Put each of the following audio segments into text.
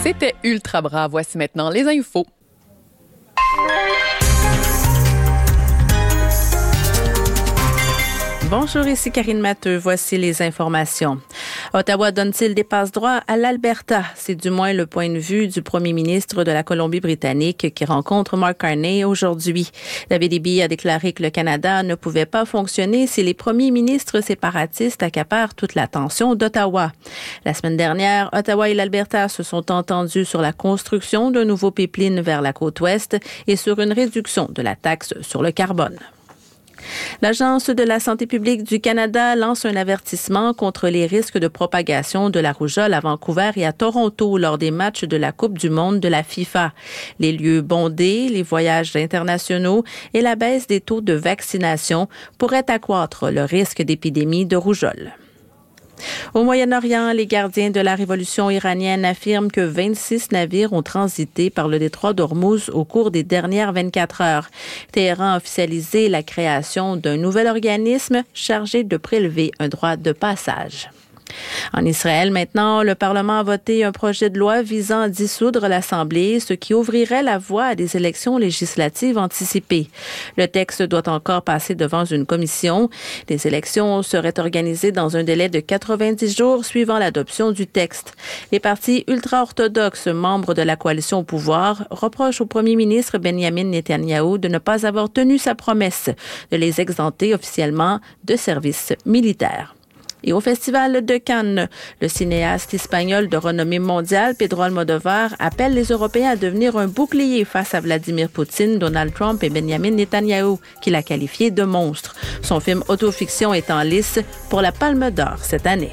C'était Ultra Bras. Voici maintenant les infos. Bonjour, ici Karine Matteux. Voici les informations. Ottawa donne-t-il des passe-droits à l'Alberta? C'est du moins le point de vue du premier ministre de la Colombie-Britannique qui rencontre Mark Carney aujourd'hui. David Eby a déclaré que le Canada ne pouvait pas fonctionner si les premiers ministres séparatistes accaparent toute l'attention d'Ottawa. La semaine dernière, Ottawa et l'Alberta se sont entendus sur la construction d'un nouveau pipeline vers la côte ouest et sur une réduction de la taxe sur le carbone. L'Agence de la santé publique du Canada lance un avertissement contre les risques de propagation de la rougeole à Vancouver et à Toronto lors des matchs de la Coupe du monde de la FIFA. Les lieux bondés, les voyages internationaux et la baisse des taux de vaccination pourraient accroître le risque d'épidémie de rougeole. Au Moyen-Orient, les gardiens de la révolution iranienne affirment que 26 navires ont transité par le détroit d'Ormuz au cours des dernières 24 heures. Téhéran a officialisé la création d'un nouvel organisme chargé de prélever un droit de passage. En Israël, maintenant, le Parlement a voté un projet de loi visant à dissoudre l'Assemblée, ce qui ouvrirait la voie à des élections législatives anticipées. Le texte doit encore passer devant une commission. Les élections seraient organisées dans un délai de 90 jours suivant l'adoption du texte. Les partis ultra-orthodoxes, membres de la coalition au pouvoir, reprochent au premier ministre Benjamin Netanyahou de ne pas avoir tenu sa promesse de les exempter officiellement de service militaire. Et au Festival de Cannes, le cinéaste espagnol de renommée mondiale, Pedro Almodóvar, appelle les Européens à devenir un bouclier face à Vladimir Poutine, Donald Trump et Benjamin Netanyahou, qu'il a qualifié de monstre. Son film Autofiction est en lice pour la Palme d'Or cette année.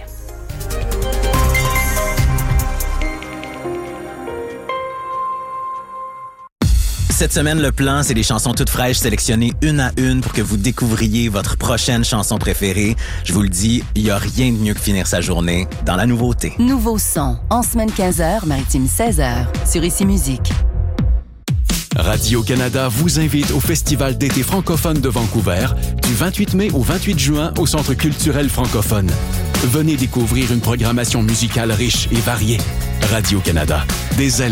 Cette semaine, le plan, c'est des chansons toutes fraîches sélectionnées une à une pour que vous découvriez votre prochaine chanson préférée. Je vous le dis, il n'y a rien de mieux que finir sa journée dans la nouveauté. Nouveau son, en semaine 15h, maritime 16h, sur Ici Musique. Radio-Canada vous invite au Festival d'été francophone de Vancouver du 28 mai au 28 juin au Centre culturel francophone. Venez découvrir une programmation musicale riche et variée. Radio-Canada, des